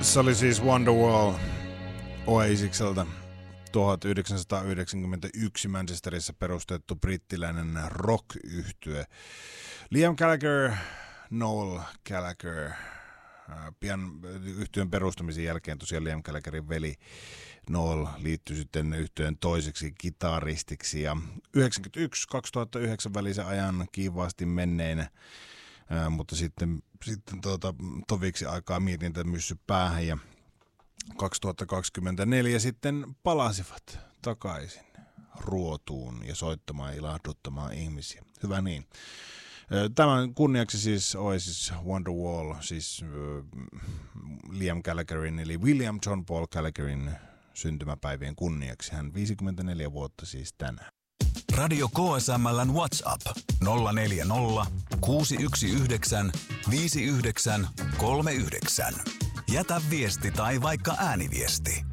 Se oli siis Wonderwall Oasisilta 1991 Manchesterissa perustettu brittiläinen rock-yhtye. Liam Gallagher, Noel Gallagher. Pian yhtyeen perustamisen jälkeen tosiaan Liam Gallagherin veli Noel liittyi sitten yhtyeen toiseksi kitaristiksi ja 1991-2009 välisen ajan kiivaasti menneinä, mutta sitten toviksi aikaa mietintä myssy päähän ja 2024 sitten palasivat takaisin ruotuun ja soittamaan ja ilahduttamaan ihmisiä. Hyvä niin. Tämän kunniaksi siis Oasis Wonderwall, siis Liam Gallagherin eli William John Paul Gallagherin syntymäpäivien kunniaksi. Hän 54 vuotta siis tänään. Radio KSML:n WhatsApp 040 619 5939. Jätä viesti tai vaikka ääniviesti.